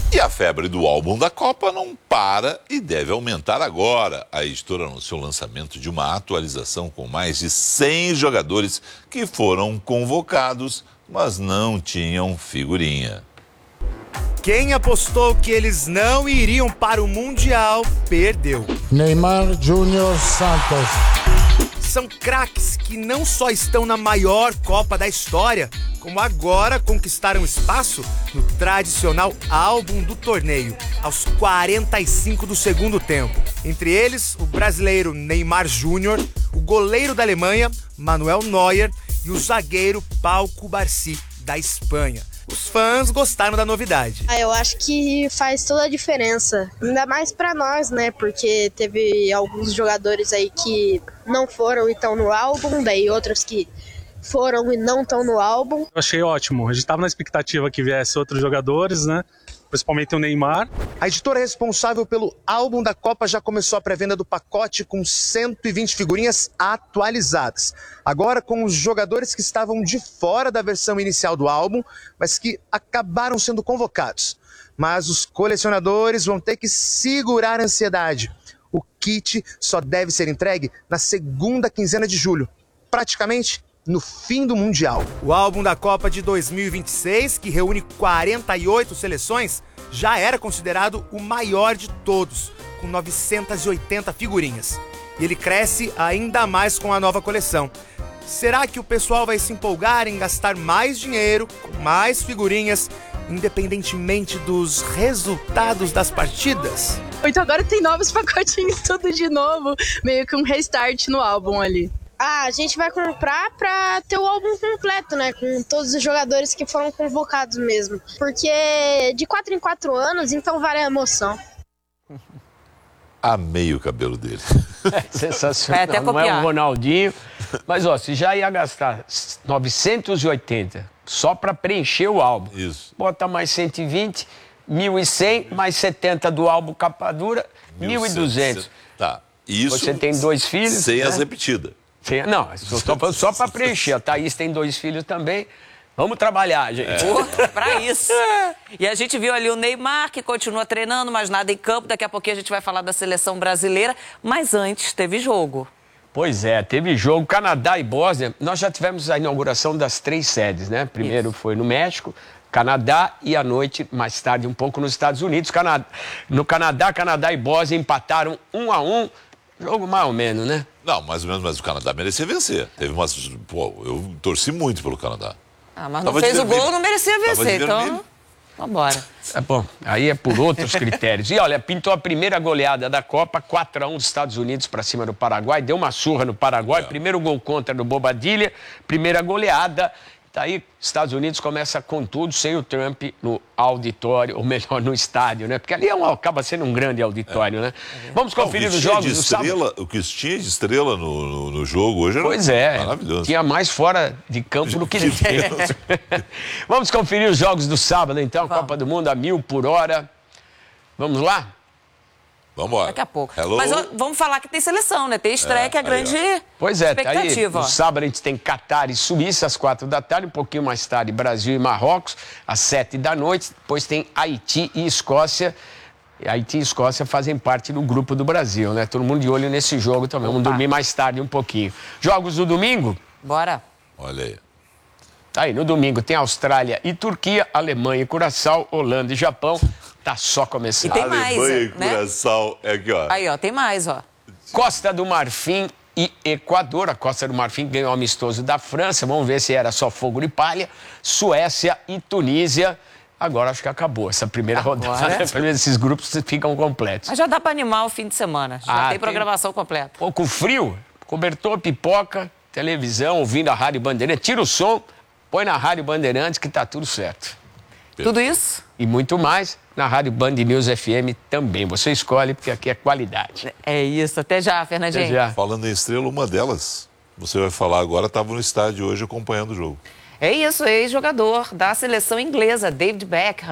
E a febre do álbum da Copa não para e deve aumentar agora. A editora anunciou o lançamento de uma atualização com mais de 100 jogadores que foram convocados, mas não tinham figurinha. Quem apostou que eles não iriam para o Mundial, perdeu. Neymar Júnior Santos. São craques que não só estão na maior Copa da história, como agora conquistaram espaço no tradicional álbum do torneio, aos 45 do segundo tempo. Entre eles, o brasileiro Neymar Júnior, o goleiro da Alemanha, Manuel Neuer, e o zagueiro Pau Cubarsí, da Espanha. Os fãs gostaram da novidade. Eu acho que faz toda a diferença, ainda mais pra nós, né? Porque teve alguns jogadores aí que não foram e estão no álbum, daí outros que foram e não estão no álbum. Eu achei ótimo, a gente estava na expectativa que viesse outros jogadores, né? Principalmente o Neymar. A editora responsável pelo álbum da Copa já começou a pré-venda do pacote com 120 figurinhas atualizadas. Agora com os jogadores que estavam de fora da versão inicial do álbum, mas que acabaram sendo convocados. Mas os colecionadores vão ter que segurar a ansiedade. O kit só deve ser entregue na segunda quinzena de julho, praticamente no fim do Mundial. O álbum da Copa de 2026, que reúne 48 seleções, já era considerado o maior de todos, com 980 figurinhas. E ele cresce ainda mais com a nova coleção. Será que o pessoal vai se empolgar em gastar mais dinheiro, com mais figurinhas, independentemente dos resultados das partidas? Então agora tem novos pacotinhos, tudo de novo, meio que um restart no álbum ali. A gente vai comprar pra ter o álbum completo, né? Com todos os jogadores que foram convocados mesmo. Porque de 4 em 4 anos, então vale a emoção. Amei o cabelo dele. Sensacional, até não é copiar. o Ronaldinho. Mas, ó, se já ia gastar 980 só para preencher o álbum. Isso. Bota mais 120, 1.100, mais 70 do álbum capa dura, 1.200. Tá. Isso Você tem 2 filhos. sem né? as repetidas. Não, só para preencher. A Thaís tem 2 filhos também. Vamos trabalhar, gente. Pra isso. E a gente viu ali o Neymar, que continua treinando, mas nada em campo. Daqui a pouquinho a gente vai falar da seleção brasileira. Mas antes teve jogo. Pois é, teve jogo. Canadá e Bósnia. Nós já tivemos a inauguração das 3 sedes, né? Primeiro foi no México, Canadá e à noite, mais tarde, um pouco nos Estados Unidos. No Canadá, Canadá e Bósnia empataram 1-1. Jogo mais ou menos, né? Não, mais ou menos, mas o Canadá merecia vencer. Teve umas... Pô, eu torci muito pelo Canadá. Ah, mas não fez o gol, não merecia vencer, então... Vambora. É bom, aí é por outros critérios. E olha, pintou a primeira goleada da Copa, 4-1 dos Estados Unidos para cima do Paraguai, deu uma surra no Paraguai, primeiro gol contra do Bobadilla, primeira goleada. Daí, Estados Unidos começa com tudo, sem o Trump no auditório, ou melhor, no estádio, né? Porque ali acaba sendo um grande auditório, né? Vamos conferir os jogos do sábado. O que tinha de estrela no jogo hoje era maravilhoso. Tinha mais fora de campo do que dentro. Vamos conferir os jogos do sábado, então, a Copa do Mundo a 1.000 por hora. Vamos lá? Vamos embora. Daqui a pouco. Hello. Mas vamos falar que tem seleção, né? Tem estreia, que é a grande Tá expectativa. aí, no sábado a gente tem Catar e Suíça às 4 da tarde, um pouquinho mais tarde Brasil e Marrocos às 7 da noite. Depois tem Haiti e Escócia. Haiti e Escócia fazem parte do grupo do Brasil, né? Todo mundo de olho nesse jogo também. Vamos dormir mais tarde um pouquinho. Jogos do domingo? Bora. Olha aí. Tá aí, no domingo tem Austrália e Turquia, Alemanha e Curaçao, Holanda e Japão. Tá só começando. E tem mais, Alemanha e né? Curaçao é aqui, ó. Aí, ó, tem mais, ó. Costa do Marfim e Equador. A Costa do Marfim ganhou o amistoso da França. Vamos ver se era só fogo de palha. Suécia e Tunísia. Agora acho que acabou essa primeira rodada. Esses grupos ficam completos. Mas já dá pra animar o fim de semana. Já tem programação completa. Pouco frio, cobertor, pipoca, televisão, ouvindo a Rádio Bandeirantes. Tira o som, põe na Rádio Bandeirantes que tá tudo certo. Tudo isso? E muito mais na Rádio Band News FM também. Você escolhe, porque aqui é qualidade. É isso. Até já, Fernandinho. Até já. Falando em estrela, uma delas, você vai falar agora, estava no estádio hoje acompanhando o jogo. É isso, ex-jogador da seleção inglesa, David Beckham.